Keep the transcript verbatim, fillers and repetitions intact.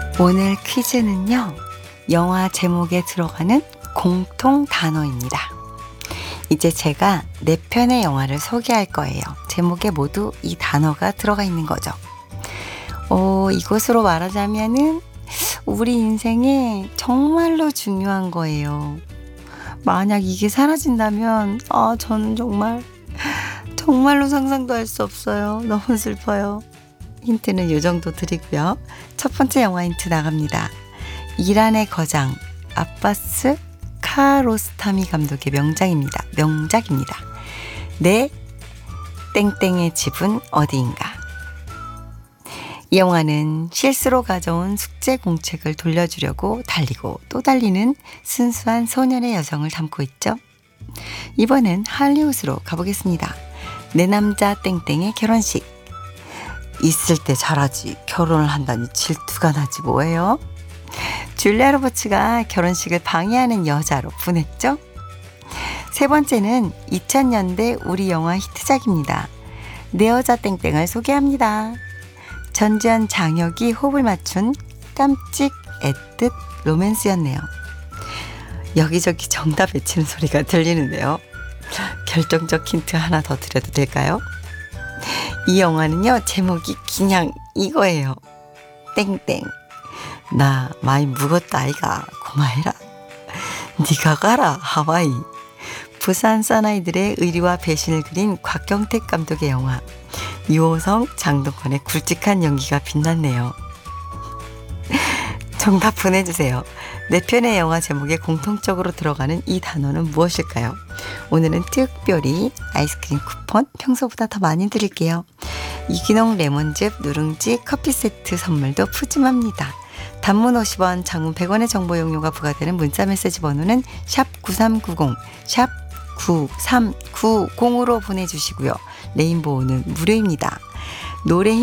오늘 퀴즈는요, 영화 제목에 들어가는 공통 단어입니다. 이제 제가 네 편의 영화를 소개할 거예요. 제목에 모두 이 단어가 들어가 있는 거죠. 어, 이것으로 말하자면은 우리 인생에 정말로 중요한 거예요. 만약 이게 사라진다면 아, 저는 정말 정말로 상상도 할 수 없어요. 너무 슬퍼요. 힌트는 이 정도 드리고요. 첫 번째 영화 힌트 나갑니다. 이란의 거장 아바스 카로스타미 감독의 명작입니다. 명작입니다. 내 땡땡의 집은 어디인가. 이 영화는 실수로 가져온 숙제 공책을 돌려주려고 달리고 또 달리는 순수한 소년의 여정을 담고 있죠. 이번엔 할리우드로 가보겠습니다. 내 남자 땡땡의 결혼식. 있을 때 잘하지 결혼을 한다니 질투가 나지 뭐예요. 줄리아 로버츠가 결혼식을 방해하는 여자로 분했죠. 세 번째는 이천 년대 우리 영화 히트작입니다. 내 여자 땡땡을 소개합니다. 전지현 장혁이 호흡을 맞춘 깜찍 애뜻 로맨스였네요. 여기저기 정답 외치는 소리가 들리는데요. 결정적 힌트 하나 더 드려도 될까요? 이 영화는요, 제목이 그냥 이거예요. 땡땡. 나 많이 묵었다 아이가. 고마해라. 니가 가라 하와이. 부산 사나이들의 의리와 배신을 그린 곽경택 감독의 영화. 유호성, 장동건의 굵직한 연기가 빛났네요. 정답 보내주세요. 네 편의 영화 제목에 공통적으로 들어가는 이 단어는 무엇일까요? 오늘은 특별히 아이스크림 쿠폰 평소보다 더 많이 드릴게요. 유기농 레몬즙 누룽지 커피 세트 선물도 푸짐합니다. 단문 오십 원, 장문 백 원의 정보 용료가 부과되는 문자메시지 번호는 샵 구삼구공, 샵 구삼구공으로 보내주시고요. 레인보우는 무료입니다. 노래